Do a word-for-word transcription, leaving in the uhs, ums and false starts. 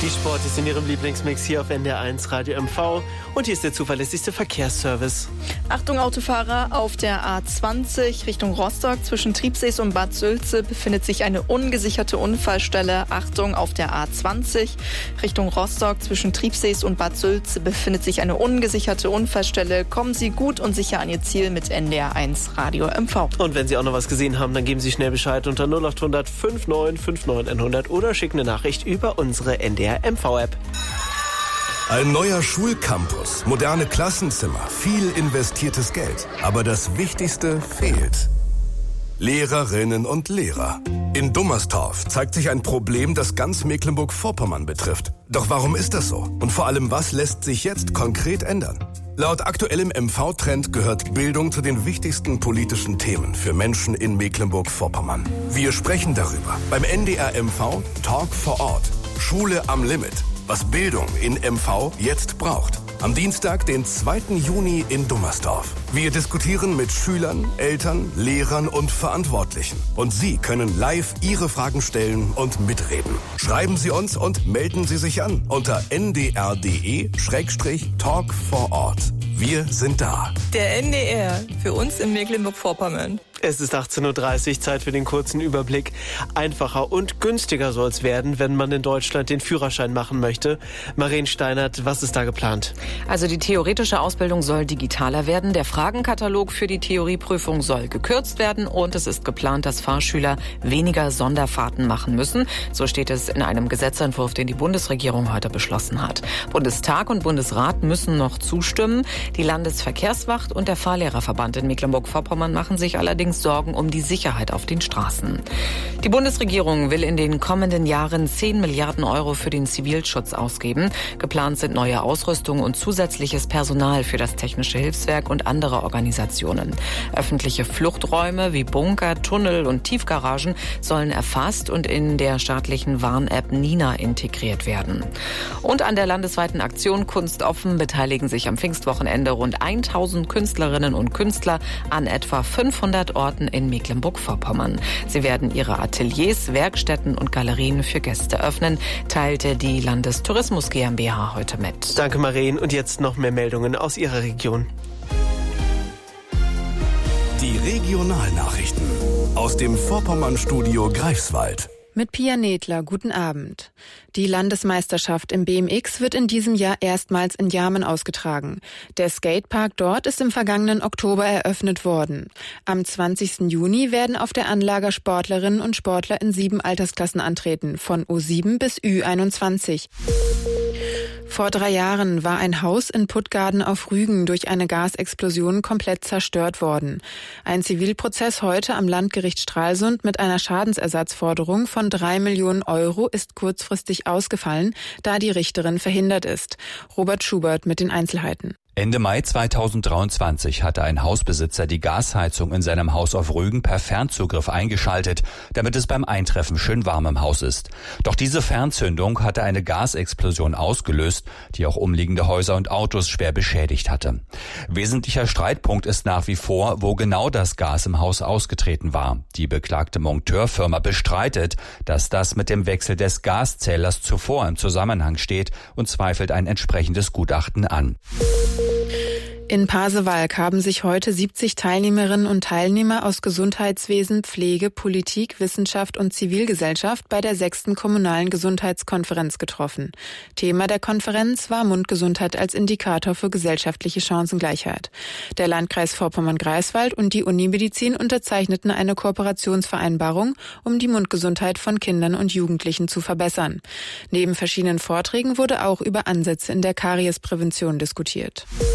Die Sport ist in Ihrem Lieblingsmix hier auf N D R eins Radio M V und hier ist der zuverlässigste Verkehrsservice. Achtung Autofahrer, auf der A zwanzig Richtung Rostock zwischen Triebsees und Bad Sülze befindet sich eine ungesicherte Unfallstelle. Achtung, auf der A zwanzig Richtung Rostock zwischen Triebsees und Bad Sülze befindet sich eine ungesicherte Unfallstelle. Kommen Sie gut und sicher an Ihr Ziel mit N D R eins Radio M V. Und wenn Sie auch noch was gesehen haben, dann geben Sie schnell Bescheid unter null acht hundert neunundfünfzig neunundfünfzig hundert oder schicken eine Nachricht über unsere N D R M V-App. Ein neuer Schulcampus, moderne Klassenzimmer, viel investiertes Geld. Aber das Wichtigste fehlt. Lehrerinnen und Lehrer. In Dummerstorf zeigt sich ein Problem, das ganz Mecklenburg-Vorpommern betrifft. Doch warum ist das so? Und vor allem, was lässt sich jetzt konkret ändern? Laut aktuellem M V-Trend gehört Bildung zu den wichtigsten politischen Themen für Menschen in Mecklenburg-Vorpommern. Wir sprechen darüber beim N D R M V Talk vor Ort. Schule am Limit. Was Bildung in M V jetzt braucht. Am Dienstag, den zweiten Juni in Dummersdorf. Wir diskutieren mit Schülern, Eltern, Lehrern und Verantwortlichen. Und Sie können live Ihre Fragen stellen und mitreden. Schreiben Sie uns und melden Sie sich an unter n d r punkt d e Schrägstrich talk vor Ort. Wir sind da. Der N D R, für uns in Mecklenburg-Vorpommern. Es ist achtzehn Uhr dreißig, Zeit für den kurzen Überblick. Einfacher und günstiger soll es werden, wenn man in Deutschland den Führerschein machen möchte. Maren Steinert, was ist da geplant? Also die theoretische Ausbildung soll digitaler werden. Der Fragenkatalog für die Theorieprüfung soll gekürzt werden. Und es ist geplant, dass Fahrschüler weniger Sonderfahrten machen müssen. So steht es in einem Gesetzentwurf, den die Bundesregierung heute beschlossen hat. Bundestag und Bundesrat müssen noch zustimmen. Die Landesverkehrswacht und der Fahrlehrerverband in Mecklenburg-Vorpommern machen sich allerdings Sorgen um die Sicherheit auf den Straßen. Die Bundesregierung will in den kommenden Jahren zehn Milliarden Euro für den Zivilschutz ausgeben. Geplant sind neue Ausrüstung und zusätzliches Personal für das Technische Hilfswerk und andere Organisationen. Öffentliche Fluchträume wie Bunker, Tunnel und Tiefgaragen sollen erfasst und in der staatlichen Warn-App Nina integriert werden. Und an der landesweiten Aktion Kunst offen beteiligen sich am Pfingstwochenende rund tausend Künstlerinnen und Künstler an etwa fünfhundert Orten in Mecklenburg-Vorpommern. Sie werden ihre Ateliers, Werkstätten und Galerien für Gäste öffnen, teilte die Landestourismus GmbH heute mit. Danke, Maren. Und jetzt noch mehr Meldungen aus Ihrer Region. Die Regionalnachrichten aus dem Vorpommern-Studio Greifswald. Mit Pia Nedler, guten Abend. Die Landesmeisterschaft im B M X wird in diesem Jahr erstmals in Jarmen ausgetragen. Der Skatepark dort ist im vergangenen Oktober eröffnet worden. Am zwanzigsten Juni werden auf der Anlage Sportlerinnen und Sportler in sieben Altersklassen antreten, von U sieben bis Ü einundzwanzig. Vor drei Jahren war ein Haus in Puttgarden auf Rügen durch eine Gasexplosion komplett zerstört worden. Ein Zivilprozess heute am Landgericht Stralsund mit einer Schadensersatzforderung von drei Millionen Euro ist kurzfristig ausgefallen, da die Richterin verhindert ist. Robert Schubert mit den Einzelheiten. Ende Mai zweitausenddreiundzwanzig hatte ein Hausbesitzer die Gasheizung in seinem Haus auf Rügen per Fernzugriff eingeschaltet, damit es beim Eintreffen schön warm im Haus ist. Doch diese Fernzündung hatte eine Gasexplosion ausgelöst, die auch umliegende Häuser und Autos schwer beschädigt hatte. Wesentlicher Streitpunkt ist nach wie vor, wo genau das Gas im Haus ausgetreten war. Die beklagte Monteurfirma bestreitet, dass das mit dem Wechsel des Gaszählers zuvor im Zusammenhang steht und zweifelt ein entsprechendes Gutachten an. In Pasewalk haben sich heute siebzig Teilnehmerinnen und Teilnehmer aus Gesundheitswesen, Pflege, Politik, Wissenschaft und Zivilgesellschaft bei der sechsten Kommunalen Gesundheitskonferenz getroffen. Thema der Konferenz war Mundgesundheit als Indikator für gesellschaftliche Chancengleichheit. Der Landkreis Vorpommern-Greifswald und die Unimedizin unterzeichneten eine Kooperationsvereinbarung, um die Mundgesundheit von Kindern und Jugendlichen zu verbessern. Neben verschiedenen Vorträgen wurde auch über Ansätze in der Kariesprävention diskutiert.